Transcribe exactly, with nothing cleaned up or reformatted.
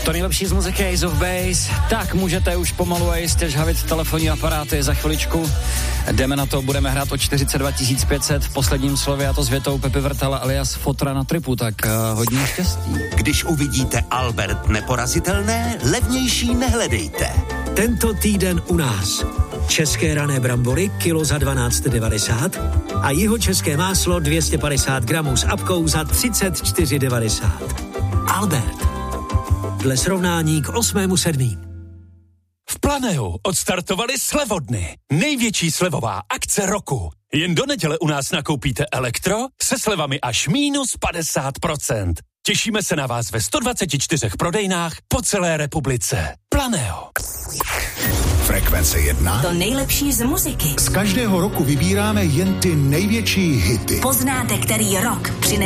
To nejlepší z muziky Ace of Base. Tak můžete už pomalu a jistě žhavit telefonní aparáty za chviličku. Jdeme na to, budeme hrát o čtyřicet dva tisíc pět set v posledním slově, a to s větou Pepi Vrtala alias Fotra na tripu, tak uh, hodně štěstí. Když uvidíte Albert neporazitelné, levnější nehledejte. Tento týden u nás české rané brambory kilo za dvanáct devadesát a jihočeské máslo dvě stě padesát gramů s apkou za třicet čtyři devadesát. Albert. Dle srovnání k osmému sedmý. V Planeu odstartovali slevodny. Největší slevová akce roku. Jen do neděle u nás nakoupíte elektro se slevami až mínus padesát procent. Těšíme se na vás ve sto dvacet čtyři prodejnách po celé republice. Planeo. Frekvence jedna. To nejlepší z muziky. Z každého roku vybíráme jen ty největší hity. Poznáte, který rok přinese